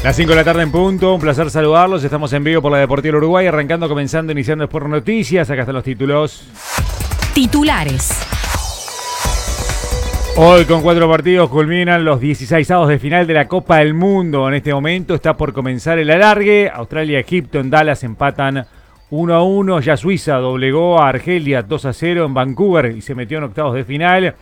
Las 5 de la tarde en punto, un placer saludarlos. Estamos en vivo por la Deportiva Uruguay, arrancando, comenzando, iniciando Sport Noticias. Acá están los títulos. Titulares. Hoy con 4 partidos culminan los 16avos de final de la Copa del Mundo. En este momento está por comenzar el alargue. Australia y Egipto en Dallas empatan 1-1. Ya Suiza doblegó a Argelia 2-0 en Vancouver y se metió en octavos de final.